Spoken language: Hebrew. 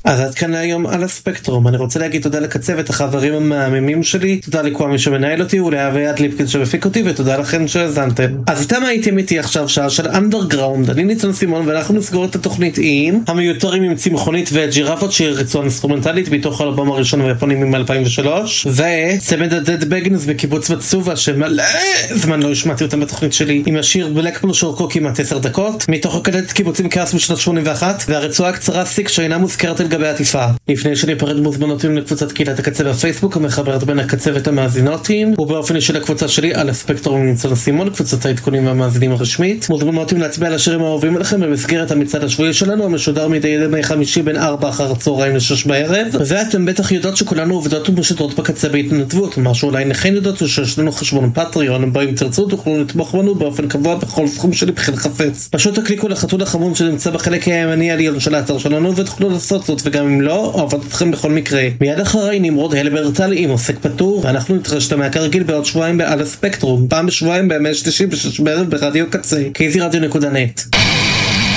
אז עד כאן היום על הספקטרום. אני רוצה להגיד תודה לקצבת החברים המהממים שלי, תודה לכל מי שמנהל אותי ולאביעד ליפקין שמפיק אותי, ותודה לכם שהזנתם. אז איתם הייתם איתי עכשיו שעה של אנדרגראונד. אני ניצן סימון ואנחנו נסגור את התוכנית עם המיותרים עם צמחונית וג'ירפות, שהיא רצועה אינסטרומנטלית מתוך האלבום הראשון והיפונים מ-2003, וצמד הדד בגנס בקיבוץ מצובה שמלא זמן לא השמעתי אותם בתוכנית שלי, עם השיר בלקפול שאורכו כמעט 10 דקות מתוך הקלטת קיבוצים כאס בשנת 81, והרצועה הקצרה סיק שאינה מוזכרת על גבי עטיפה. לפני שניפרד מוזמנותים לקבוצת קהילת הקצה בפייסבוק המחברת בין הקצבת המאזינותים, ובאופן אישי לקבוצה שלי על הספקטרום עם ניצן סימון, קבוצת העדכונים והמאזינים הרשמית. מוזמנותים להצביע על השירים האהובים עליכם במסגרת המצעד השבועי שלנו המשודר מדי ימי חמישי בין 4 אחר הצהריים ל-6 בערב. ואתם בטח יודעות שכולנו עובדות ומשדרות בקצה בהתנדבות, מה שאולי נכן יודעות הוא שיש לנו חשבון פטריון, בו אם תרצו תוכלו לתמוך בנו באופן קבוע בכל סכום שלבכם חפץ. פשוט תקליקו לחתול החמוד שנמצא בחלק הימני העליון של האתר שלנו ותוכלו לעשות זאת, וגם אם לא, אוהבת אתכם בכל מקרה. מיד אחרי נמרוד הלברטל עם עוסק פטור, ואנחנו נתרשת מהכרגיל בעוד שבועיים בעל הספקטרום, פעם בשבועיים בימי שלישי ב6 בערב ברדיו קצה, kzradio.net.